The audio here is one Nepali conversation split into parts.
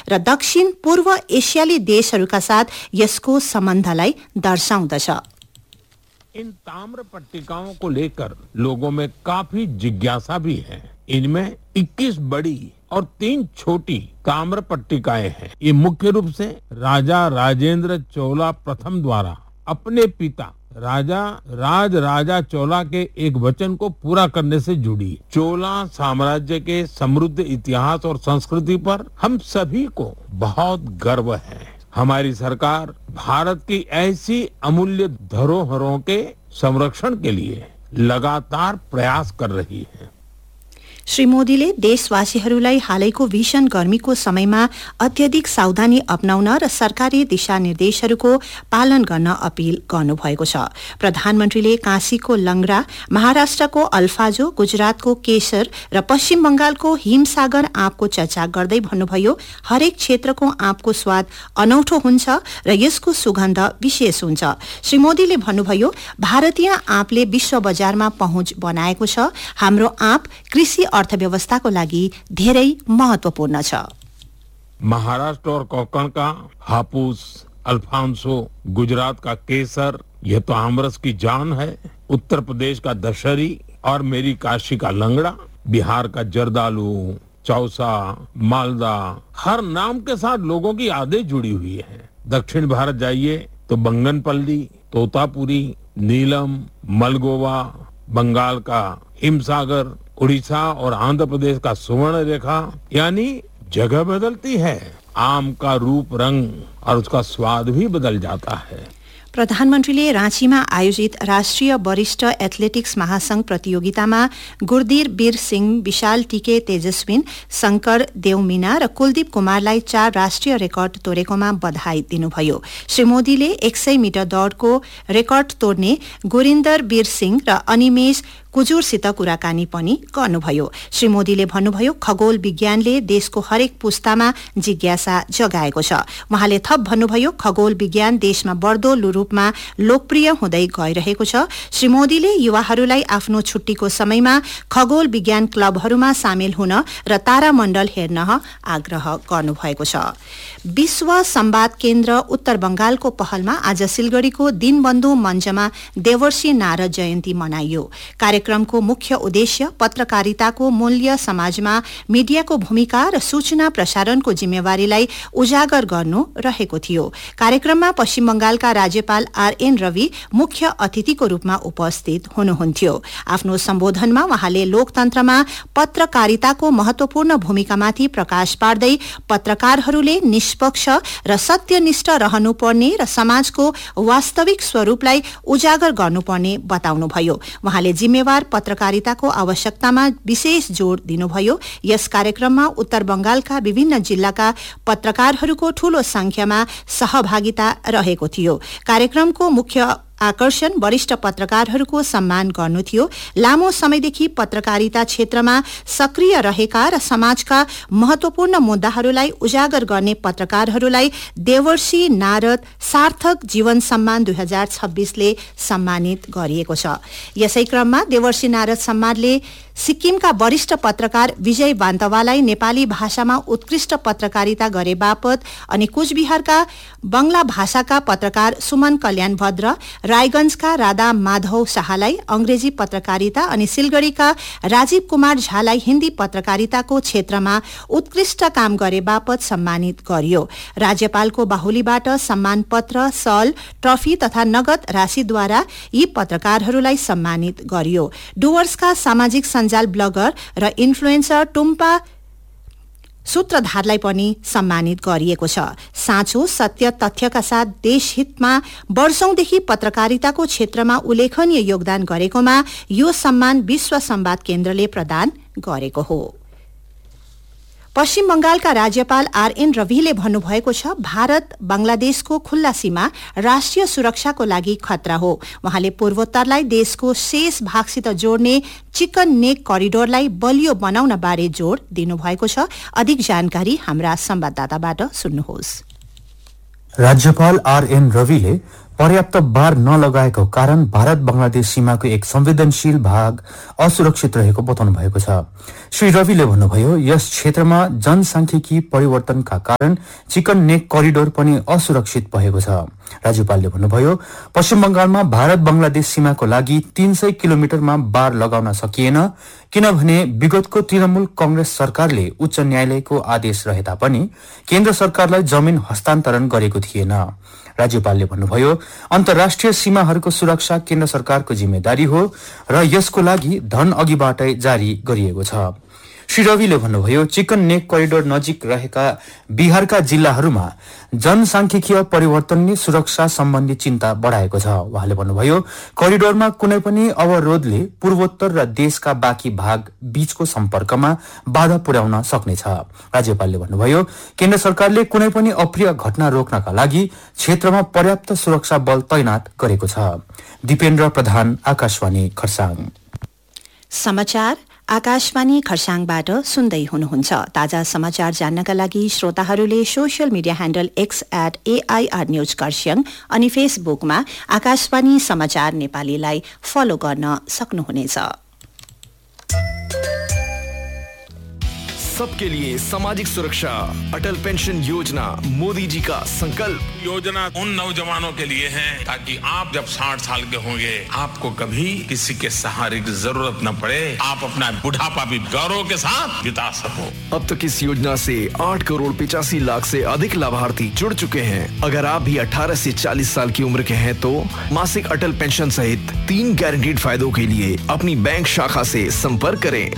र दक्षिण पूर्व एसियाली देशहरूका साथ यसको सम्बन्धलाई दर्शाउँदछ। इन ताम्र पट्टिकाओं को लेकर लोगों में काफी जिज्ञासा भी है। इनमें 21 बड़ी और 3 छोटी ताम्र पट्टिकाएं हैं। ये मुख्य रूप से राजा राजेंद्र चोला प्रथम द्वारा अपने पिता राजा चोला के एक वचन को पूरा करने से जुड़ी। चोला साम्राज्य के समृद्ध इतिहास और संस्कृति पर हम सभी को बहुत गर्व है। हमारी सरकार भारत की ऐसी अमूल्य धरोहरों के संरक्षण के लिए लगातार प्रयास कर रही है। श्री मोदीले देशवासीहरूलाई हालैको भीषण गर्मीको समयमा अत्यधिक सावधानी अपनाउन र सरकारी दिशानिर्देशहरूको पालन गर्न अपील गर्नुभएको छ। प्रधानमन्त्रीले काशीको लंगरा, महाराष्ट्रको अल्फाजो, गुजरातको केसर र पश्चिम बंगालको हिमसागर आँपको चर्चा गर्दै भन्नुभयो, हरेक क्षेत्रको आँपको स्वाद अनौठो हुन्छ र यसको सुगन्ध विशेष हुन्छ। श्री मोदीले भन्नुभयो, भारतीय आँपले विश्व बजारमा पहुँच बनाएको छ। हाम्रो आँप कृषि अर्थव्यवस्थाको लागि धेरै महत्वपूर्ण छ। महाराष्ट्र और कोंकण का हापुस, अल्फांसो, गुजरात का केसर, यह तो आमरस की जान है। उत्तर प्रदेश का दशहरी और मेरी काशी का लंगड़ा, बिहार का जर्दालू, चौसा, मालदा, हर नाम के साथ लोगों की यादें जुड़ी हुई है। दक्षिण भारत जाइए तो बंगनपल्ली, तोतापुरी, नीलम, मलगोवा, बंगाल का हिमसागर, उड़ीसा और आंध्र प्रदेश का सुवर्ण रेखा, यानी जगह बदलती है, आम का रूप, रंग और उसका स्वाद भी बदल जाता है। प्रधानमन्त्रीले राँचीमा आयोजित राष्ट्रिय वरिष्ठ एथलेटिक्स महासंघ प्रतियोगितामा गुरदीर वीर सिंह, विशाल टीके तेजस्विन, शंकर देवमीना र कुलदीप कुमारलाई 4 राष्ट्रिय रेकर्ड तोडेकोमा बधाई दिनुभयो। श्री मोदीले 100 मिटर दौड़को रेकर्ड तोड्ने गुरिन्दर वीर सिंह र अनिमेश कुजुरसित कुराकानी पनि गर्नुभयो। श्री मोदीले भन्नुभयो, खगोल विज्ञानले देशको हरेक पुस्तामा जिज्ञासा जगाएको छ। उहाँले थप भन्नुभयो, खगोल विज्ञान देशमा बढ्दो रूपमा लोकप्रिय हुँदै गइरहेको छ। श्री मोदीले युवाहरूलाई आफ्नो छुट्टीको समयमा खगोल विज्ञान क्लबहरूमा सामेल हुन र तारामण्डल हेर्न आग्रह गर्नुभएको छ। विश्व संवाद केन्द्र उत्तर बंगालको पहलमा आज सिलगढ़ीको दीनबन्धु मञ्चमा देवर्षि नारद जयन्ती मनाइयो। कार्यक्रमको मुख्य उद्देश्य पत्रकारिताको मूल्य, समाजमा मिडियाको भूमिका र सूचना प्रसारणको जिम्मेवारीलाई उजागर गर्नु रहेको थियो। कार्यक्रममा पश्चिम बंगालका राज्यपाल आरएन रवि मुख्य अतिथिको रूपमा उपस्थित हुनुहुन्थ्यो। आफ्नो सम्बोधनमा उहाँले लोकतन्त्रमा पत्रकारिताको महत्वपूर्ण भूमिकामाथि प्रकाश पार्दै पत्रकारहरूले निष्पक्ष र सत्यनिष्ठ रहनुपर्ने र समाजको वास्तविक स्वरूपलाई उजागर गर्नुपर्ने बताउनुभयो। उहाँले जिम्मेवार पत्रकारिताको आवश्यकतामा विशेष जोड़ दिनुभयो। यस कार्यक्रममा उत्तर बंगालका विभिन्न जिल्लाका पत्रकारहरूको ठूलो संख्यामा सहभागिता रहेको थियो। कार्यक्रमको मुख्य आकर्षण वरिष्ठ पत्रकारहरूको सम्मान गर्नु थियो। लामो समयदेखि पत्रकारिता क्षेत्रमा सक्रिय रहेका र समाजका महत्वपूर्ण मुद्दाहरूलाई उजागर गर्ने पत्रकारहरूलाई देवर्षि नारद सार्थक जीवन सम्मान 2026 ले सम्मानित गरिएको छ। यसै क्रममा देवर्षि नारद सम्मानले सिक्किमका वरिष्ठ पत्रकार विजय बान्तवालाई नेपाली भाषामा उत्कृष्ट पत्रकारिता गरे बापत अनि कुचबिहारका बंगला भाषाका पत्रकार सुमन कल्याण भद्र, रायगंजका राधा माधव शाहलाई अंग्रेजी पत्रकारिता अनि सिलगढ़ीका राजीव कुमार झालाई हिन्दी पत्रकारिताको क्षेत्रमा उत्कृष्ट काम गरे बापत सम्मानित गरियो। राज्यपालको बाहुलीबाट सम्मान पत्र, सल, ट्रफी तथा नगद राशिद्वारा यी पत्रकारहरूलाई सम्मानित गरियो। डुवर्सका सामाजिक सञ्जाल ब्लगर र इन्फ्लुएन्सर टुम्पा सूत्रधारलाई पनि सम्मानित गरिएको छ। साँचो, सत्य, तथ्यका साथ देशहितमा वर्षौंदेखि पत्रकारिताको क्षेत्रमा उल्लेखनीय योगदान गरेकोमा यो सम्मान विश्व संवाद केन्द्रले प्रदान गरेको हो। पश्चिम बंगालका राज्यपाल आरएन रविले भन्नुभएको छ, भारत बंगलादेशको खुल्ला सीमा राष्ट्रिय सुरक्षाको लागि खतरा हो। उहाँले पूर्वोत्तरलाई देशको शेष भागसित जोड्ने चिकन नेक करिडोरलाई बलियो बनाउन बारे जोड़ दिनुभएको छ। अधिक जानकारी हाम्रा संवाददाताबाट सुन्नुहोस्। राज्यपाल आरएन रविले पर्याप्त बार नलगाएको कारण भारत बंगलादेश सीमाको एक संवेदनशील भाग असुरक्षित रहेको बताउनु भएको छ। श्री रविले भन्नुभयो, यस क्षेत्रमा जनसांख्यिकी परिवर्तनका कारण चिकन नेक करिडोर पनि असुरक्षित भएको छ। राज्यपालले भन्नुभयो, पश्चिम बंगालमा भारत बंगलादेश सीमाको लागि 300 किलोमिटरमा बार लगाउन सकिएन किनभने विगतको तृणमूल कांग्रेस सरकारले उच्च न्यायालयको आदेश रहे तापनि केन्द्र सरकारलाई जमिन हस्तान्तरण गरेको थिएन। राज्यपालले भन्नुभयो, अन्तर्राष्ट्रिय सीमाहरूको सुरक्षा केन्द्र सरकारको जिम्मेदारी हो र यसको लागि धन अघिबाटै जारी गरिएको छ। श्री रविले भन्नुभयो, चिकन नेक करिडोर नजिक रहेका बिहारका जिल्लाहरूमा जनसांख्यिकीय परिवर्तनले सुरक्षा सम्बन्धी चिन्ता बढ़ाएको छ। उहाँले भन्नुभयो, करिडोरमा कुनै पनि अवरोधले पूर्वोत्तर र देशका बाँकी भाग बीचको सम्पर्कमा बाधा पुर्याउन सक्नेछ। राज्यपालले भन्नुभयो, केन्द्र सरकारले कुनै पनि अप्रिय घटना रोक्नका लागि क्षेत्रमा पर्याप्त सुरक्षा बल तैनात गरेको छ। दिपेन्द्र प्रधान, आकाशवाणी खरसाङ। समाचार आकाशवाणी खरसाङबाट सुन्दै हुनुहुन्छ। ताजा समाचार जान्नका लागि श्रोताहरूले social media handle x @AIR news Kurseong अनि फेसबुकमा आकाशवाणी समाचार नेपालीलाई फलो गर्न सक्नुहुनेछ। सबके लिए सामाजिक सुरक्षा, अटल पेंशन योजना मोदी जी का संकल्प। योजना उन नौजवानों के लिए है ताकि आप जब 60 साल के होंगे आपको कभी किसी के सहारे की जरूरत न पड़े, आप अपना बुढ़ापा भी गौरव के साथ बिता सको। अब तक इस योजना से 8 करोड़ 85 लाख से अधिक लाभार्थी जुड़ चुके हैं। अगर आप भी 18 से 40 साल की उम्र के हैं तो मासिक अटल पेंशन सहित 3 गारंटीड फायदों के लिए अपनी बैंक शाखा से संपर्क करें।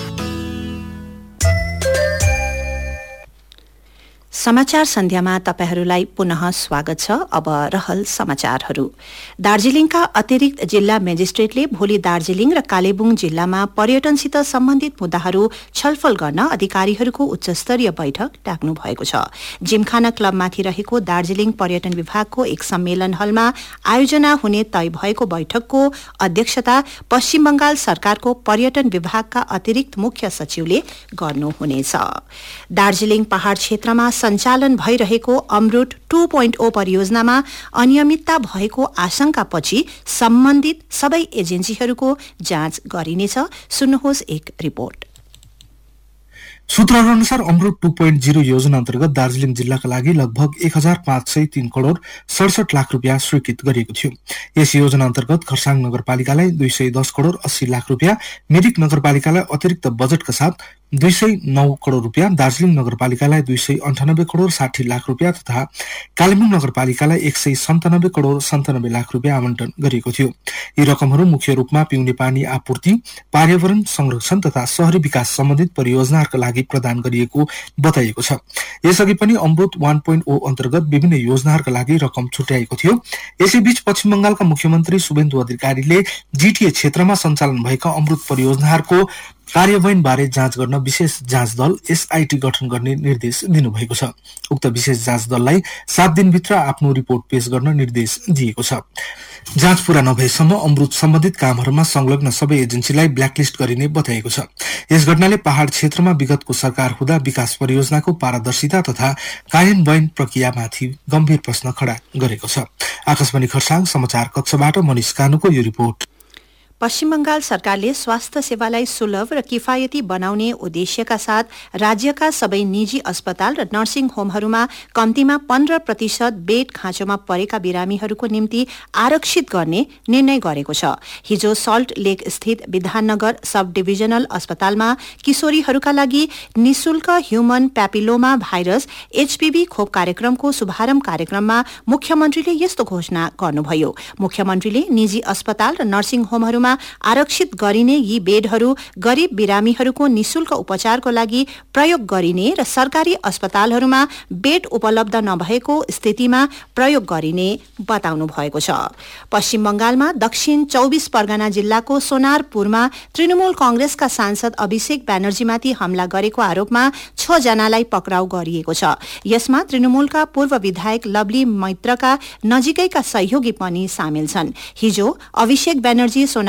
समाचार सन्ध्यामा तपाईहरूलाई पुनः स्वागत छ। अब रहल समाचारहरू। दार्जीलिङका अतिरिक्त जिल्ला मेजिस्ट्रेटले भोलि दार्जीलिङ र कालेबुङ जिल्लामा पर्यटनसित सम्बन्धित मुद्दाहरू छलफल गर्न अधिकारीहरूको उच्चस्तरीय बैठक डाक्नु भएको छ। जिमखाना क्लबमाथि रहेको दार्जीलिङ पर्यटन विभागको एक सम्मेलन हलमा आयोजना हुने तय भएको बैठकको अध्यक्षता पश्चिम बंगाल सरकारको पर्यटन विभागका अतिरिक्त मुख्य सचिवले गर्नुहुनेछ। दार्जीलिङ पहाड़ क्षेत्रमा सञ्चालन भइरहेको अमृत 2.0 परियोजनामा अनियमितता भएको आशंकापछि सम्बन्धित सबै एजेन्सीहरूको जाँच गरिनेछ। सुन्नुहोस् एक रिपोर्ट। सूत्रहरू अनुसार अमृत 2.0 योजना अन्तर्गत दार्जीलिङ जिल्लाका लागि लगभग 1503 करोड़ 67 लाख रुपियाँ स्वीकृत गरिएको थियो। यस योजना अन्तर्गत खरसाङ नगरपालिकालाई 210 करोड़ 80 लाख रुपियाँ, मिरिक नगरपालिकालाई अतिरिक्त बजेटका साथ 209 करोड़ रुपियाँ, दार्जीलिङ नगरपालिकालाई 298 करोड़ 60 लाख रुपियाँ तथा कालेबुङ नगरपालिकालाई 197 करोड़ 97 लाख रुपियाँ आवन्टन गरिएको थियो। यी रकमहरू मुख्य रूपमा पिउने पानी आपूर्ति, पर्यावरण संरक्षण तथा शहरी विकास सम्बन्धित परियोजनाहरूका लागि प्रदान गरिएको बताइएको छ। यसअघि पनि अमृत 1.0 अन्तर्गत विभिन्न योजनाहरूका लागि रकम छुट्याएको थियो। यसैबीच पश्चिम बंगालका मुख्यमन्त्री शुभेन्दु अधिकारीले जीटीए क्षेत्रमा सञ्चालन भएका अमृत परियोजनाहरूको कार्यान्वयन बारे जाँच गर्न विशेष जाँच दल SIT गठन गर्ने निर्देश दिनुभएको छ। उक्त विशेष जाँच दललाई 7 दिनभित्र आफ्नो रिपोर्ट पेश गर्न निर्देश दिएको छ। जाँच पूरा नभएसम्म अमृत सम्बन्धित कामहरूमा संलग्न सबै एजेन्सीलाई ब्ल्याकलिस्ट गरिने बताएको छ। यस घटनाले पहाड़ क्षेत्रमा विगतको सरकार हुँदा विकास परियोजनाको पारदर्शिता तथा कार्यान्वयन प्रक्रियामाथि गम्भीर प्रश्न खडा गरेको छ। आकाशवाणी खरसाङ समाचार कक्षबाट मनिष कानुको यो रिपोर्ट। पश्चिम बंगाल सरकारले स्वास्थ्य सेवालाई सुलभ र किफायती बनाउने उद्देश्यका साथ राज्यका सबै निजी अस्पताल र नर्सिङ होमहरूमा कम्तीमा 15% बेड खाँचोमा परेका बिरामीहरूको निम्ति आरक्षित गर्ने निर्णय गरेको छ। हिजो सल्ट लेक स्थित विधाननगर सब डिभिजनल अस्पतालमा किशोरीहरूका लागि निशुल्क ह्युमन प्यापिलोमा भाइरस HPV खोप कार्यक्रमको शुभारम्भ कार्यक्रममा मुख्यमन्त्रीले यस्तो घोषणा गर्नुभयो। मुख्यमन्त्रीले निजी अस्पताल र नर्सिङ होमहरूमा आरक्षित गरिने यी बेडहरू गरीब बिरामीहरूको निशुल्क उपचारको लागि प्रयोग गरिने र सरकारी अस्पतालहरूमा बेड उपलब्ध नभएको स्थितिमा प्रयोग गरिने बताउनु भएको छ। पश्चिम बंगालमा दक्षिण 24 परगना जिल्लाको सोनारपुरमा तृणमूल कांग्रेसका सांसद अभिषेक ब्यानर्जीमाथि हमला गरेको आरोपमा 6 जनालाई पक्राउ गरिएको छ। यसमा तृणमूलका पूर्व विधायक लवली मैत्रका नजिकैका सहयोगी पनि सामेल छन्। हिजो अभिषेक ब्यानर्जी सोनार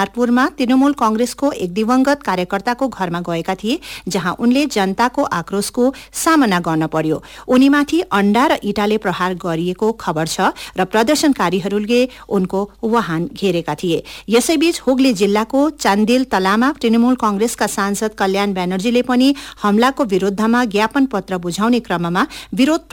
दिनारपुरमा तृणमूल कांग्रेसको एक दिवंगत कार्यकर्ताको घरमा गएका थिए, जहाँ उनले जनताको आक्रोशको सामना गर्न पर्यो। उनीमाथि अण्डा र इँटाले प्रहार गरिएको खबर छ र प्रदर्शनकारीहरूले उनको वाहन घेरेका थिए। यसैबीच हुगली जिल्लाको चान्दिल तलामा तृणमूल कांग्रेसका सांसद कल्याण ब्यानर्जीले पनि हमलाको विरुद्धमा ज्ञापन पत्र बुझाउने क्रममा विरोध